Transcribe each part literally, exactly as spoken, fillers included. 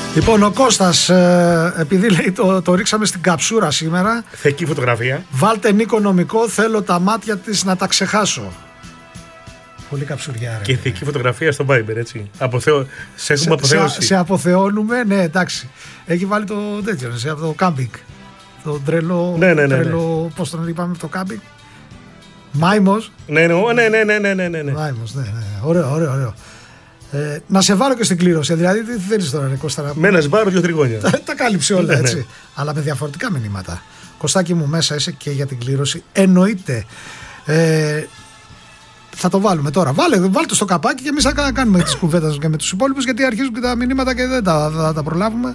Λοιπόν, ο Κώστας, ε, επειδή λέει το, το ρίξαμε στην καψούρα σήμερα. Θεκή φωτογραφία. Βάλτε Νίκο νομικό, θέλω τα μάτια της να τα ξεχάσω. Πολύ καψουριά. Και θεκή φωτογραφία στο Viber, έτσι. Αποθεω... Σε έχουμε αποθεώσει. Σε, σε αποθεώνουμε, ναι, εντάξει. Έχει βάλει το τέτοιο, σε αυτό το κάμπινγκ. Το τρελό, ναι, ναι, ναι, ναι. τρελό, πώς τον είπαμε το κάμπινγκ. Μάιμος. Ναι, ναι, ναι, ναι, ναι, ναι, ναι, ναι. Μάιμος, ναι, ναι. Ωραίο, ωραίο, ωραίο. Ε, να σε βάλω και στην κλήρωση, δηλαδή τι θέλεις τώρα, ρε Κώστα? Με ένα σμπάρο, δύο τριγώνια. τα, τα κάλυψε όλα, έτσι. Ναι. Αλλά με διαφορετικά μηνύματα. Κωστάκι μου, μέσα είσαι και για την κλήρωση. Εννοείται. Ε, θα το βάλουμε τώρα. Βάλε, βάλτε το στο καπάκι και εμείς θα κάνουμε τις κουβέντες και με τους υπόλοιπους, γιατί αρχίζουν και τα μηνύματα και δεν τα, θα, τα προλάβουμε.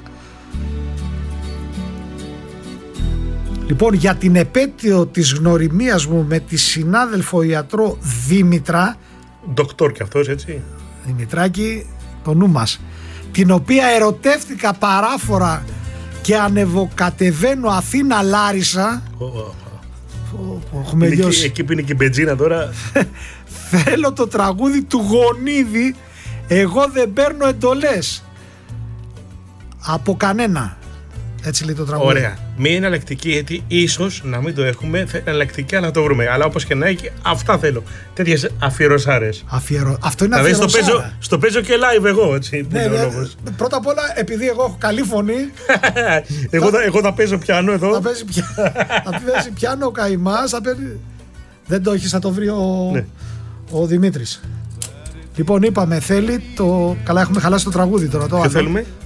Λοιπόν, για την επέτειο της γνωριμίας μου με τη συνάδελφο ιατρό Δήμητρα. Ντοκτόρ κι αυτός, έτσι. Δημητράκη, το νου μας, την οποία ερωτεύτηκα παράφορα και ανεβοκατεβαίνω Αθήνα Λάρισα. Oh, oh, oh. Έχουμε εκεί, λιώσει. Εκεί που είναι και η μπενζίνα τώρα. Θέλω το τραγούδι του Γονίδη. Εγώ δεν παίρνω εντολές από κανένα. Έτσι λέει το τραγούδι. Ωραία. Μία εναλλακτική, γιατί ίσως να μην το έχουμε, εναλλακτική να το βρούμε. Αλλά όπως και να έχει, αυτά θέλω. Τέτοιες αφιερωσάρες. Αφιερο... Αυτό είναι δηλαδή αφιερωσάρα. Στο παίζω, στο παίζω και live εγώ, έτσι. Ναι, ναι, πρώτα απ' όλα, επειδή εγώ έχω καλή φωνή. εγώ, θα, εγώ θα παίζω πιάνο εδώ. Θα παίζει πια... πιάνο ο Καϊμάς. Θα παίζει... Δεν το έχεις, θα το βρει ο, ναι. ο Δημήτρης. Λοιπόν, είπαμε, θέλει το. Καλά, έχουμε χαλάσει το τραγούδι τώρα. Το Ποιο θέλουμε?